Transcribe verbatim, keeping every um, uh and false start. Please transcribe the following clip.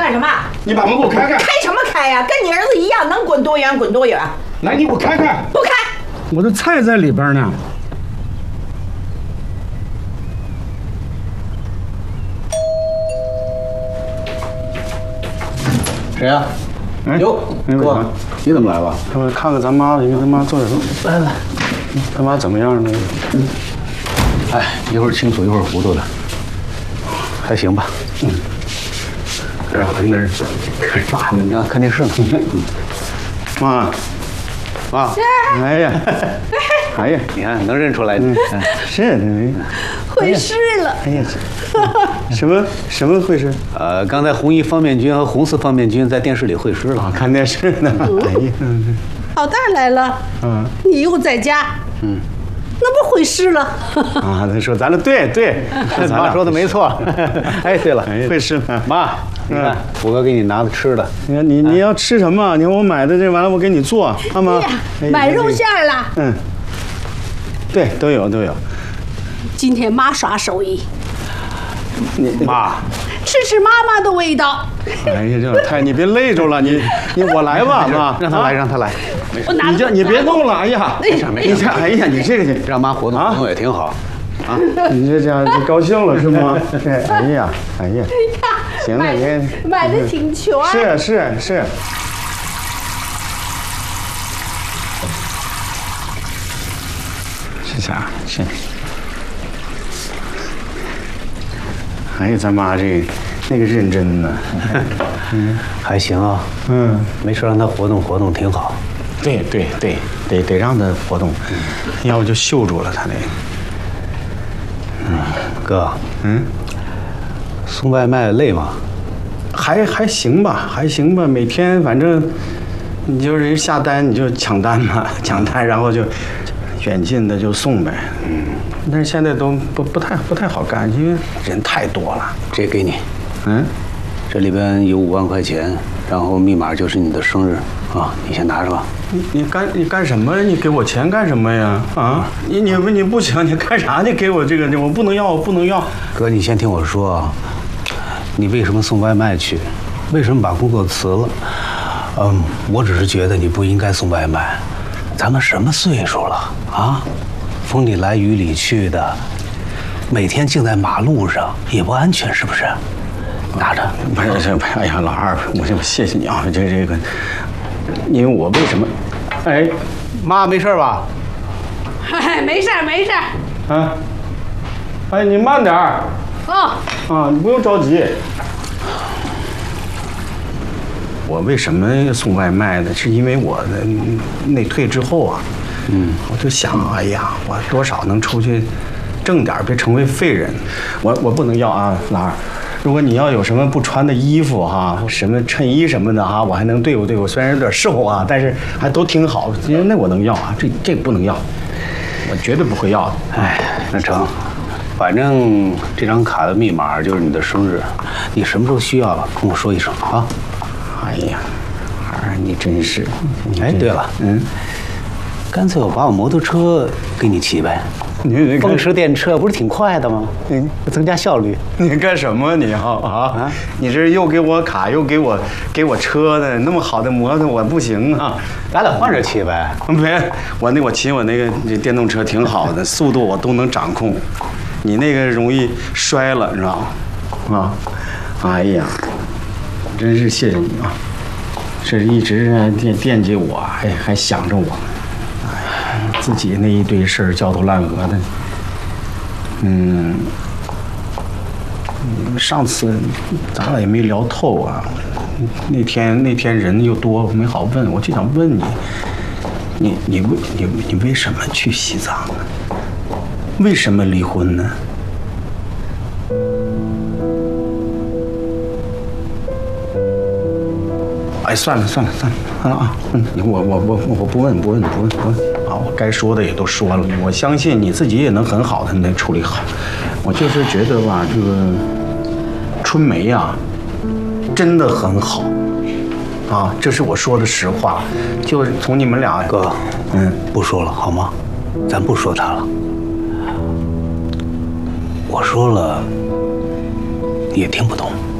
干什么？ 你把门给我开开！ 开什么开呀？跟你儿子一样，能滚多远滚多远。 来，你给我开开！ 不开！ 我的菜在里边呢。 谁呀？ 哎， 哟，哥，你怎么来了？ 他们看看咱妈，因为他妈做点来来， 他妈怎么样呢？ 嗯，哎，一会儿清楚，一会儿糊涂的，还行吧。嗯。 然后那儿干啥呢？ 啊，看电视呢。 妈，妈，哎呀，哎呀， 你看能认出来你。 是， 会师了。 哎呀，什么什么会师？ 呃，刚才红一方面军和红四方面军在电视里会师了， 看电视呢。哎呀， 老大来了。嗯，你又在家。嗯。那不会师了啊！他说咱俩对对， 妈说的没错。哎，对了， 会师了。 妈，你看虎哥给你拿的吃的。 你看你你要吃什么？你看我买的这完了，我给你做，好吗？ 买肉馅了。 嗯，对，都有都有。 今天妈耍手艺。 你妈， 吃吃妈妈的味道。 哎呀，这太你别累着了，你你我来吧，妈， 让他来，让他来。 你这你别动了，哎呀， 没事没事， 哎呀，你这个让妈活动活动也挺好，啊， 你这这样就高兴了是吗？哎呀，哎呀，行了，你买的挺全， 是是是。是啥？是。哎呀，咱妈这那个认真呢， 嗯，还行啊，嗯，没事让他活动活动挺好。 对对对，得得让他活动，要不就锈住了他那。 嗯，哥，嗯，送外卖累吗？ 还还行吧，还行吧。每天反正你就人下单你就抢单嘛，抢单然后就远近的就送呗。嗯，但是现在都不不太不太好干，因为人太多了。 这给你， 嗯， 这里边有五万块钱，然后密码就是你的生日啊，你先拿着吧。 你你干你干什么？你给我钱干什么呀？啊，你你你不行，你干啥？你给我这个，我不能要，我不能要。 哥，你先听我说，你为什么送外卖去？为什么把工作辞了？嗯，我只是觉得你不应该送外卖。咱们什么岁数了啊？风里来雨里去的，每天净在马路上也不安全，是不是？拿着。 不是这，哎呀，老二，我我谢谢你啊，这这个。因为我为什么？哎， 妈没事吧？ 哎，没事没事。 啊，哎，你慢点儿。 哦。 啊，你不用着急。我为什么送外卖呢？是因为我的内退之后啊，嗯，我就想，哎呀，我多少能出去挣点，别成为废人。我我不能要啊，老二。如果你要有什么不穿的衣服哈，什么衬衣什么的哈，我还能对付对付。虽然有点瘦啊，但是还都挺好。因为那我能要啊，这这不能要，我绝对不会要的。 哎，那成，反正这张卡的密码就是你的生日，你什么时候需要跟我说一声啊。 哎呀，儿你真是。 哎，对了，嗯，干脆我把我摩托车给你骑呗。 你风驰电掣不是挺快的吗？嗯，增加效率。 你干什么你啊啊？你这又给我卡又给我给我车的，那么好的摩托我不行啊！ 咱俩换着骑呗。 没，我那我骑我那个这电动车挺好的，速度我都能掌控。你那个容易摔了，你知道吗？啊，哎呀，真是谢谢你啊！这是一直惦惦记我，还还想着我。自己那一堆事儿焦头烂额的，嗯，上次咱俩也没聊透啊。那天那天人又多，没好问，我就想问你，你你为你你为什么去西藏呢？为什么离婚呢？哎，算了算了算了啊啊！嗯，我我我我不问不问不问不问啊！我该说的也都说了，我相信你自己也能很好的能处理好。我就是觉得吧，这个春梅呀，真的很好啊，这是我说的实话。就从你们俩哥，嗯，不说了好吗？咱不说他了。我说了，你也听不懂。